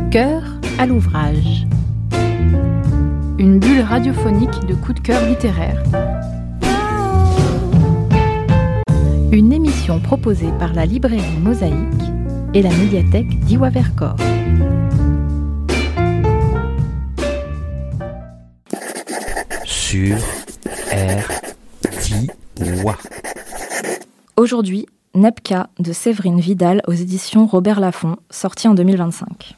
cœur à l'ouvrage. Une bulle radiophonique de coups de cœur littéraire. Une émission proposée par la librairie Mosaïque et la médiathèque d'Iwa Vercors. Sur RDIWA. Aujourd'hui, Nebka de Séverine Vidal aux éditions Robert Laffont, sorti en 2025.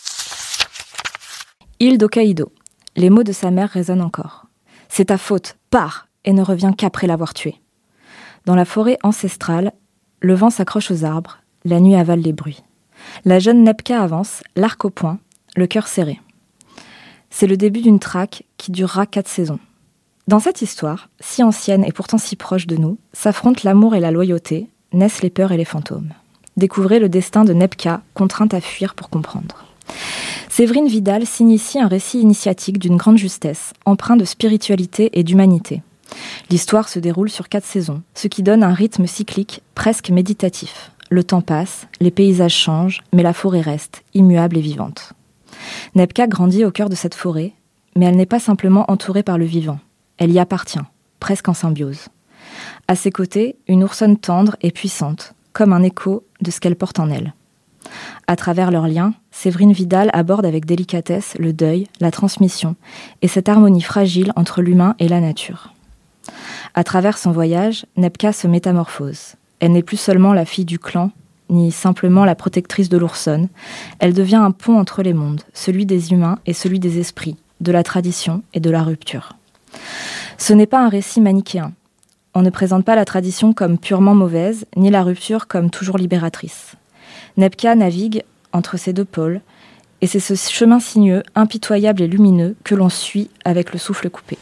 Île d'Hokkaido. Les mots de sa mère résonnent encore. C'est ta faute, pars, et ne reviens qu'après l'avoir tué. Dans la forêt ancestrale, le vent s'accroche aux arbres, la nuit avale les bruits. La jeune Nebka avance, l'arc au poing, le cœur serré. C'est le début d'une traque qui durera 4 saisons. Dans cette histoire, si ancienne et pourtant si proche de nous, s'affrontent l'amour et la loyauté, naissent les peurs et les fantômes. Découvrez le destin de Nebka, contrainte à fuir pour comprendre. Séverine Vidal signe ici un récit initiatique d'une grande justesse, empreint de spiritualité et d'humanité. L'histoire se déroule sur 4 saisons, ce qui donne un rythme cyclique presque méditatif. Le temps passe, les paysages changent, mais la forêt reste, immuable et vivante. Nebka grandit au cœur de cette forêt, mais elle n'est pas simplement entourée par le vivant. Elle y appartient, presque en symbiose. À ses côtés, une oursonne tendre et puissante, comme un écho de ce qu'elle porte en elle. À travers leurs liens, Séverine Vidal aborde avec délicatesse le deuil, la transmission et cette harmonie fragile entre l'humain et la nature. À travers son voyage, Nebka se métamorphose. Elle n'est plus seulement la fille du clan, ni simplement la protectrice de l'oursonne. Elle devient un pont entre les mondes, celui des humains et celui des esprits, de la tradition et de la rupture. Ce n'est pas un récit manichéen. On ne présente pas la tradition comme purement mauvaise, ni la rupture comme toujours libératrice. Nebka navigue entre ces deux pôles, et c'est ce chemin sinueux, impitoyable et lumineux que l'on suit avec le souffle coupé.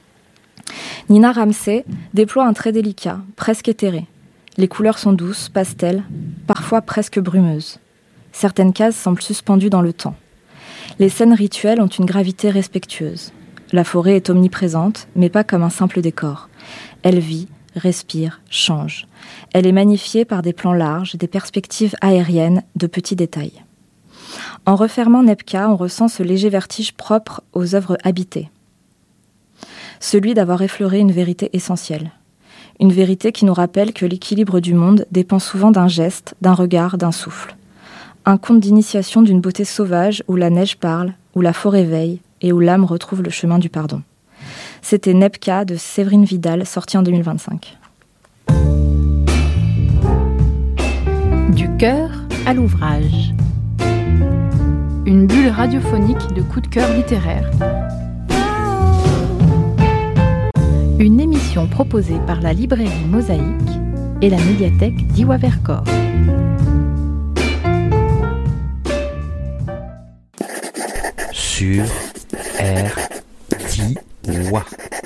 Nina Ramsey déploie un trait délicat, presque éthéré. Les couleurs sont douces, pastel, parfois presque brumeuses. Certaines cases semblent suspendues dans le temps. Les scènes rituelles ont une gravité respectueuse. La forêt est omniprésente, mais pas comme un simple décor. Elle vit, respire, change. Elle est magnifiée par des plans larges, des perspectives aériennes, de petits détails. En refermant Nebka, on ressent ce léger vertige propre aux œuvres habitées. Celui d'avoir effleuré une vérité essentielle. Une vérité qui nous rappelle que l'équilibre du monde dépend souvent d'un geste, d'un regard, d'un souffle. Un conte d'initiation d'une beauté sauvage où la neige parle, où la forêt veille et où l'âme retrouve le chemin du pardon. C'était Nebka de Séverine Vidal, sorti en 2025. Du cœur à l'ouvrage. Une bulle radiophonique de coups de cœur littéraire. Une émission proposée par la librairie Mosaïque et la médiathèque d'Iwa Vercors. Sur RDIWA.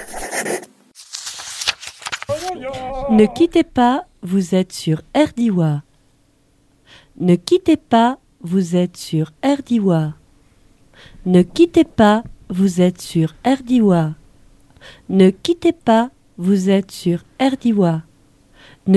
Ne quittez pas, vous êtes sur RDIWA. Ne quittez pas, vous êtes sur RDIWA. Ne quittez pas, vous êtes sur RDIWA. Ne quittez pas, vous êtes sur RDIWA.